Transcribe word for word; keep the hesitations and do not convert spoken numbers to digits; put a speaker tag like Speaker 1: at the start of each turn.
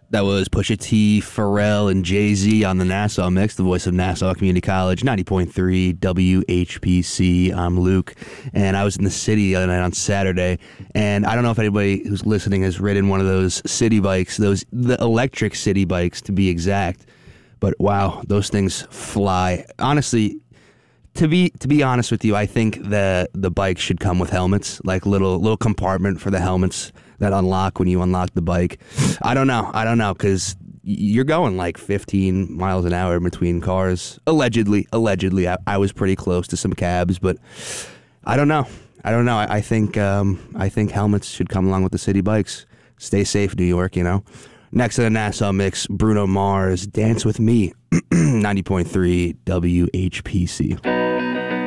Speaker 1: That was Pusha T, Pharrell, and Jay-Z on the Nassau Mix, the voice of Nassau Community College, ninety point three W H P C. I'm Luke, and I was in the city the other night on Saturday, and I don't know if anybody who's listening has ridden one of those city bikes, those the electric city bikes to be exact, but wow, those things fly. Honestly, to be to be honest with you, I think that the bikes should come with helmets, like little little compartment for the helmets that unlock when you unlock the bike. I don't know. I don't know, because you're going like fifteen miles an hour between cars. Allegedly. Allegedly. I, I was pretty close to some cabs, but I don't know. I don't know. I, I think um, I think helmets should come along with the city bikes. Stay safe, New York, you know. Next to the Nassau Mix, Bruno Mars, Dance With Me, ninety point three W H P C.